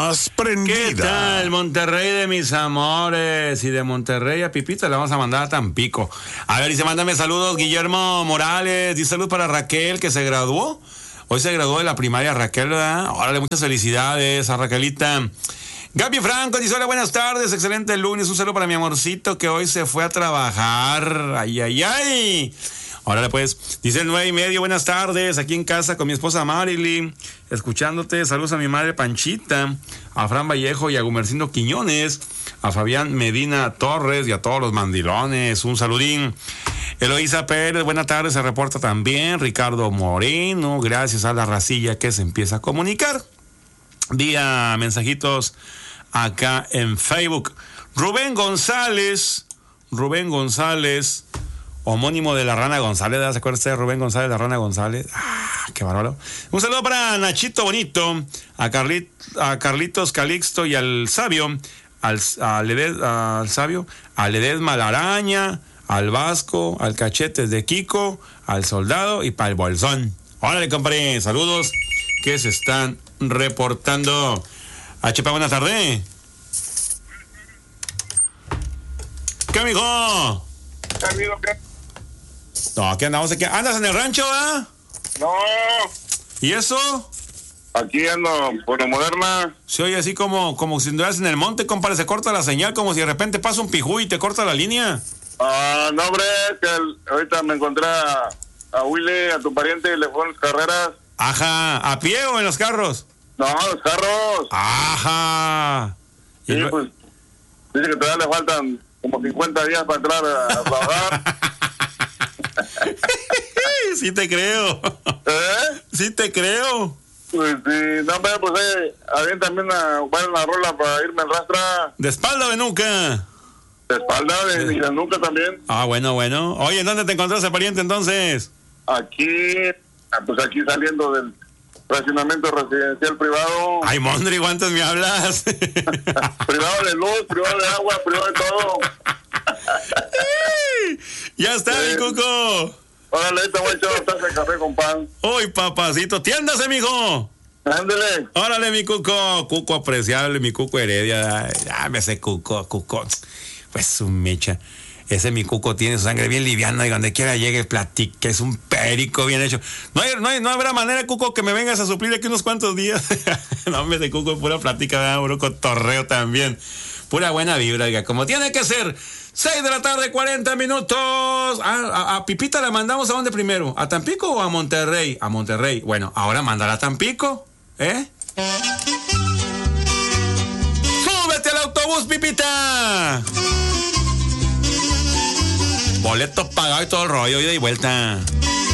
Prendida. ¿Qué tal, Monterrey de mis amores? Y de Monterrey a Pipita le vamos a mandar a Tampico. A ver, dice, mándame saludos, Guillermo Morales. Dice salud para Raquel, que se graduó. Hoy se graduó de la primaria Raquel, ¿verdad? Órale, muchas felicidades a Raquelita. Gaby Franco dice, hola, buenas tardes, excelente lunes. Un saludo para mi amorcito que hoy se fue a trabajar. Ay, ay, ay. Órale, pues, dice el 9:30, buenas tardes, aquí en casa con mi esposa Marilyn, escuchándote. Saludos a mi madre Panchita, a Fran Vallejo y a Gumercindo Quiñones, a Fabián Medina Torres y a todos los mandilones. Un saludín. Eloísa Pérez, buenas tardes, se reporta también. Ricardo Moreno, gracias a la racilla que se empieza a comunicar vía mensajitos acá en Facebook. Rubén González, homónimo de la Rana González. ¿Se acuerda usted de Rubén González, la Rana González? Qué bárbaro. Un saludo para Nachito Bonito, a Carlitos Calixto y al Sabio, al Sabio, al Ledesma la Araña, al Vasco, al Cachetes de Kiko, al Soldado y para el Bolsón. Órale, compadre, saludos que se están reportando. Chepa, buenas tardes. ¿Qué, amigo? ¿Qué, amigo? ¿Qué? No, aquí andamos. ¿Andas en el rancho, ah? No. ¿Y eso? Aquí ando por la Moderna. Se oye así como si anduvieras en el monte, compadre. Se corta la señal, como si de repente pasa un pijú y te corta la línea. No, hombre, que ahorita me encontré a Willy, a tu pariente, y le fueron las carreras. Ajá, ¿a pie o en los carros? No, los carros. Ajá. Sí, pues, dice que todavía le faltan como 50 días para entrar a trabajar. Sí te creo. Sí te creo. Pues sí, no, hombre, pues aviéntame una rola para irme al rastra. ¿De espalda o de nuca? De espalda, y de nuca también. Bueno. Oye, ¿dónde te encontraste, pariente, entonces? Aquí saliendo del fraccionamiento residencial privado. Ay, Mondri, ¿cuántos me hablas? Privado de luz, privado de agua, privado de todo. Ya está, mi cuco. Órale, te voy a echar una taza de café con pan. Uy, papacito, tiéndase, mijo. Ándele. Órale, mi cuco. Cuco apreciable, mi cuco Heredia. Ya me sé cuco. Pues su mecha. Ese mi cuco tiene su sangre bien liviana y donde quiera llegue platique, es un perico bien hecho. No habrá manera, cuco, que me vengas a suplir aquí unos cuantos días. No, hombre, de cuco, pura plática, puro cotorreo también. Pura buena vibra, oiga, como tiene que ser. 6:40 p.m. A Pipita la mandamos ¿a dónde primero? ¿A Tampico o a Monterrey? A Monterrey. Bueno, ahora mándala a Tampico, ¿eh? ¡Súbete al autobús, Pipita! Boleto pagado y todo el rollo, ida y vuelta.